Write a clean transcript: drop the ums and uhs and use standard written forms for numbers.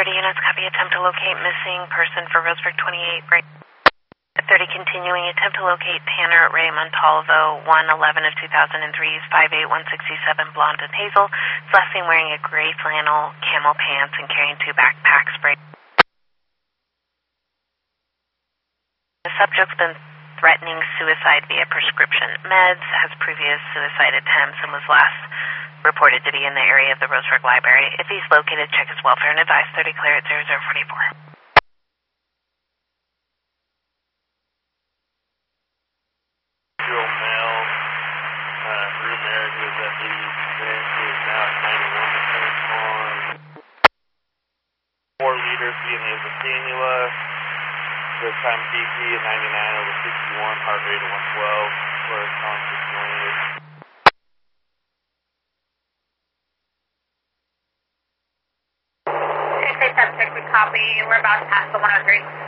Priority units, copy. Attempt to locate missing person for Roseburg 28. Break. 30 continuing. Attempt to locate Tanner Ray Montalvo, 1/11 of 2003, 5'8", 167, blonde and hazel. Last seen wearing a gray flannel, camel pants, and carrying 2 backpacks. Break. The subject's been threatening suicide via prescription meds, has previous suicide attempts, and was last reported to be in the area of the Roseburg Library. If he's located, check his welfare and advise 30 clear at 0044. Male, room air, who is at 80%, who is now at 91% on 4 liters via nasal cannula. The time BP at 99 over 61, heart rate of 112, for conscious noise. Okay, subject, we copy. We're about to pass the 103.